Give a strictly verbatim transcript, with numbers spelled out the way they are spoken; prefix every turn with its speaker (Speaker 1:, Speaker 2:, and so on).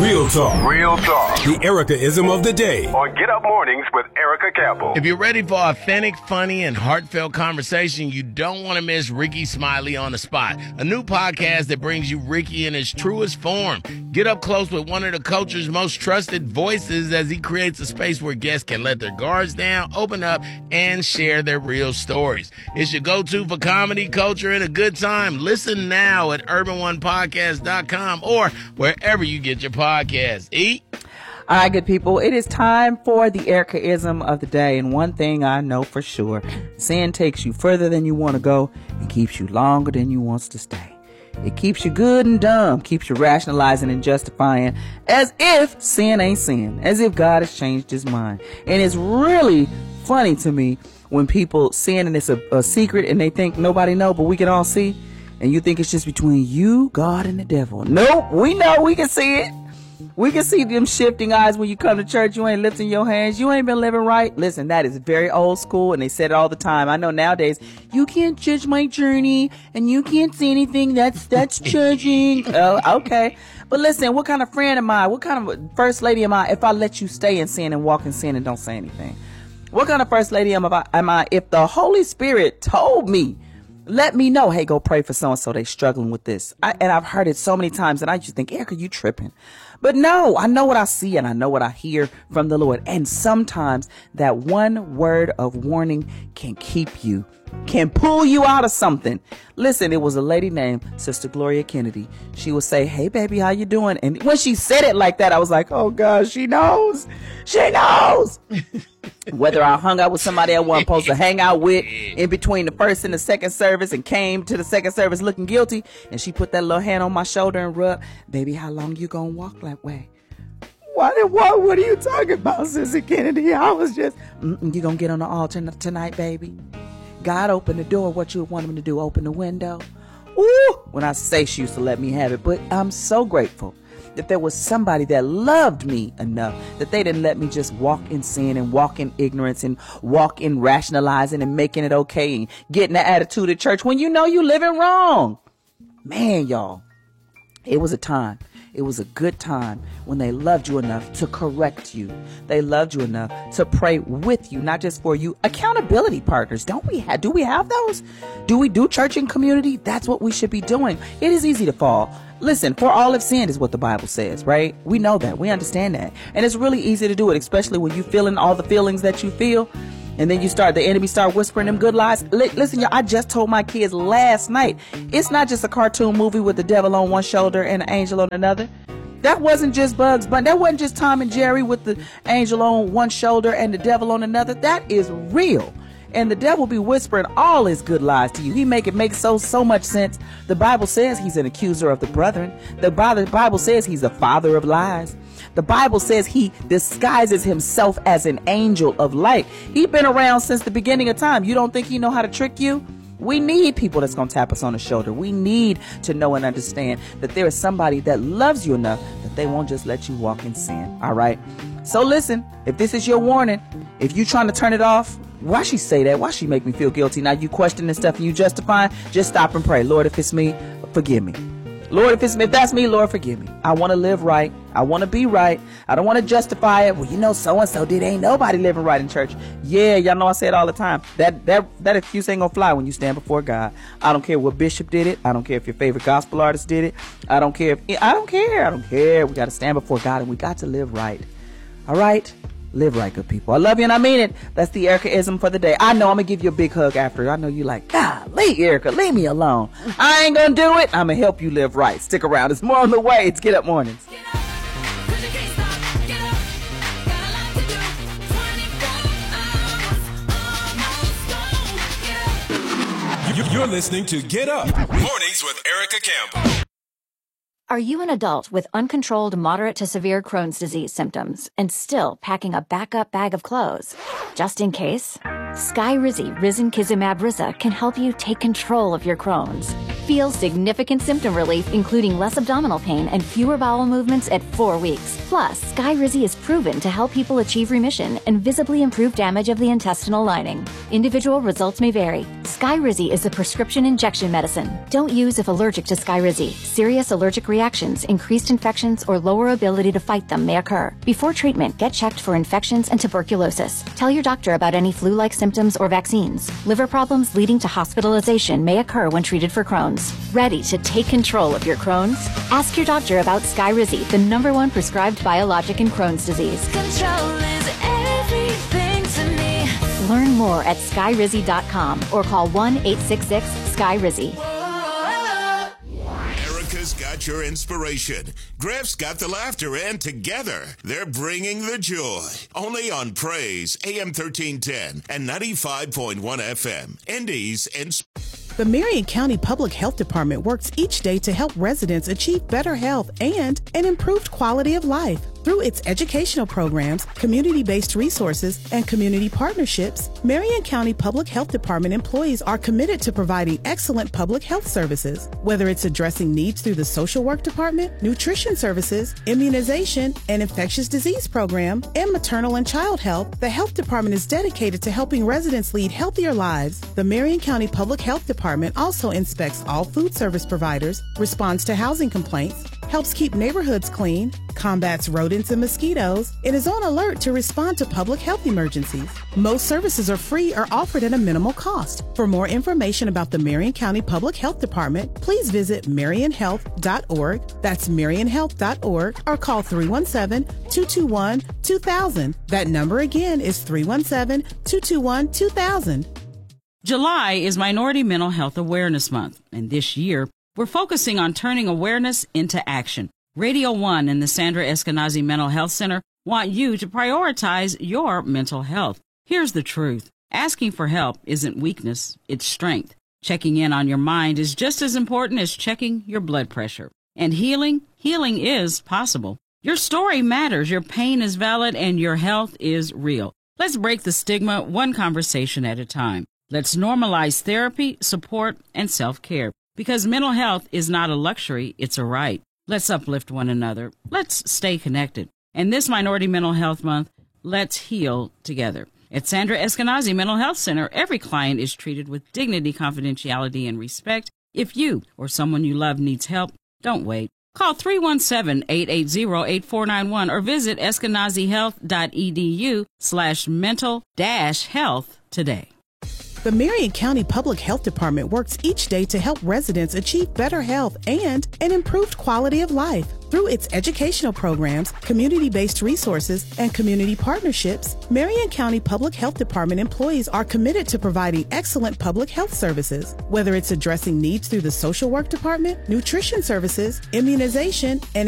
Speaker 1: Real talk.
Speaker 2: Real talk.
Speaker 1: The Erica-ism of the day.
Speaker 2: On Get Up Mornings with Erica Campbell.
Speaker 3: If you're ready for authentic, funny, and heartfelt conversation, you don't want to miss Ricky Smiley on the Spot, a new podcast that brings you Ricky in his truest form. Get up close with one of the culture's most trusted voices as he creates a space where guests can let their guards down, open up, and share their real stories. It's your go-to for comedy, culture, and a good time. Listen now at urban one podcast dot com or wherever you get your podcasts. Eat.
Speaker 4: All right, good people. It is time for the Erica-ism of the day. And one thing I know for sure, sin takes you further than you want to go and keeps you longer than you wants to stay. It keeps you good and dumb, keeps you rationalizing and justifying as if sin ain't sin, as if God has changed his mind. And it's really funny to me when people sin and it's a, a secret and they think nobody know, but we can all see. And you think it's just between you, God, and the devil. Nope, we know, we can see it. We can see them shifting eyes when you come to church. You ain't lifting your hands. You ain't been living right. Listen, that is very old school, and they said it all the time. I know nowadays, you can't judge my journey, and you can't see anything. That's that's judging. Oh, okay. But listen, what kind of friend am I? What kind of first lady am I if I let you stay in sin and walk in sin and don't say anything? What kind of first lady am I, am I if the Holy Spirit told me, let me know, hey, go pray for so-and-so, they struggling with this. I, and I've heard it so many times, and I just think, Erica, you tripping. But no, I know what I see, and I know what I hear from the Lord. And sometimes that one word of warning can keep you, can pull you out of something. Listen, it was a lady named Sister Gloria Kennedy. She would say, hey, baby, how you doing? And when she said it like that, I was like, oh, God, she knows. She knows. Whether I hung out with somebody I wasn't supposed to hang out with in between the first and the second service and came to the second service looking guilty, and she put that little hand on my shoulder and rubbed, baby, how long you gonna walk that way? What, what, what are you talking about, Sister Kennedy? I was just, you gonna get on the altar tonight, baby? God opened the door. What you want him to do? Open the window? Ooh, when I say she used to let me have it. But I'm so grateful that there was somebody that loved me enough that they didn't let me just walk in sin and walk in ignorance and walk in rationalizing and making it okay and getting the attitude at church when you know you living wrong. Man, y'all, it was a time. It was a good time when they loved you enough to correct you. They loved you enough to pray with you, not just for you. Accountability partners. Don't we have, do we have those? Do we do church and community? That's what we should be doing. It is easy to fall. Listen, for all have sinned is what the Bible says, right? We know that. We understand that. And it's really easy to do it, especially when you feeling all the feelings that you feel. And then you start, the enemy start whispering them good lies. L- listen, y'all, I just told my kids last night, it's not just a cartoon movie with the devil on one shoulder and an angel on another. That wasn't just Bugs Bunny. That wasn't just Tom and Jerry with the angel on one shoulder and the devil on another. That is real. And the devil be whispering all his good lies to you. He make it make so, so much sense. The Bible says he's an accuser of the brethren. The Bible, the Bible says he's the father of lies. The Bible says he disguises himself as an angel of light. He's been around since the beginning of time. You don't think he know how to trick you? We need people that's going to tap us on the shoulder. We need to know and understand that there is somebody that loves you enough that they won't just let you walk in sin. All right. So listen, if this is your warning, if you trying to turn it off, why she say that? Why she make me feel guilty? Now you questioning stuff and you justifying, just stop and pray. Lord, if it's me, forgive me. Lord, if it's if that's me, Lord, forgive me. I want to live right. I want to be right. I don't want to justify it. Well, you know, so-and-so did. Ain't nobody living right in church. Yeah, y'all know I say it all the time. That that that excuse ain't gonna fly when you stand before God. I don't care what bishop did it. I don't care if your favorite gospel artist did it. I don't care if I don't care. I don't care. We got to stand before God and we got to live right. All right? Live right, good people. I love you and I mean it. That's the Erica-ism for the day. I know I'm going to give you a big hug after. I know you like, golly, Erica, leave me alone. I ain't going to do it. I'm going to help you live right. Stick around. It's more on the way. It's Get Up Mornings.
Speaker 5: Get up, 'cause you can't stop. Get up, got a lot to do. twenty-four hours, almost gone. Get up.
Speaker 1: You- You're listening to Get Up Mornings with Erica Campbell.
Speaker 6: Are you an adult with uncontrolled moderate to severe Crohn's disease symptoms and still packing a backup bag of clothes? Just in case? Skyrizi Risankizumab Riza can help you take control of your Crohn's. Feel significant symptom relief, including less abdominal pain and fewer bowel movements at four weeks. Plus, Skyrizi is proven to help people achieve remission and visibly improve damage of the intestinal lining. Individual results may vary. Skyrizi is a prescription injection medicine. Don't use if allergic to Skyrizi. Serious allergic reactions, increased infections, or lower ability to fight them may occur. Before treatment, get checked for infections and tuberculosis. Tell your doctor about any flu-like symptoms or vaccines. Liver problems leading to hospitalization may occur when treated for Crohn's. Ready to take control of your Crohn's? Ask your doctor about Skyrizi, the number one prescribed biologic in Crohn's disease.
Speaker 5: Control is everything to me.
Speaker 6: Learn more at skyrizi dot com or call one eight six six sky rizi.
Speaker 1: Erica's got your inspiration. Griff's got the laughter, and together they're bringing the joy. Only on Praise, A M thirteen ten and ninety-five point one F M. Indies and
Speaker 7: The Marion County Public Health Department works each day to help residents achieve better health and an improved quality of life. Through its educational programs, community-based resources, and community partnerships, Marion County Public Health Department employees are committed to providing excellent public health services. Whether it's addressing needs through the social work department, nutrition services, immunization, and infectious disease program, and maternal and child health, the health department is dedicated to helping residents lead healthier lives. The Marion County Public Health Department also inspects all food service providers, responds to housing complaints, helps keep neighborhoods clean, combats rodents and mosquitoes, and is on alert to respond to public health emergencies. Most services are free or offered at a minimal cost. For more information about the Marion County Public Health Department, please visit marion health dot org. That's marion health dot org, or call three one seven, two two one, two thousand. That number again is three one seven, two two one, two thousand.
Speaker 8: July is Minority Mental Health Awareness Month, and this year, we're focusing on turning awareness into action. Radio One and the Sandra Eskenazi Mental Health Center want you to prioritize your mental health. Here's the truth. Asking for help isn't weakness, it's strength. Checking in on your mind is just as important as checking your blood pressure. And healing, healing is possible. Your story matters, your pain is valid, and your health is real. Let's break the stigma one conversation at a time. Let's normalize therapy, support, and self-care. Because mental health is not a luxury, it's a right. Let's uplift one another. Let's stay connected. And this Minority Mental Health Month, let's heal together. At Sandra Eskenazi Mental Health Center, every client is treated with dignity, confidentiality, and respect. If you or someone you love needs help, don't wait. Call three one seven, eight eight zero, eight four nine one or visit eskenazihealth.edu slash mental dash health today.
Speaker 7: The Marion County Public Health Department works each day to help residents achieve better health and an improved quality of life. Through its educational programs, community-based resources, and community partnerships, Marion County Public Health Department employees are committed to providing excellent public health services. Whether it's addressing needs through the social work department, nutrition services, immunization, and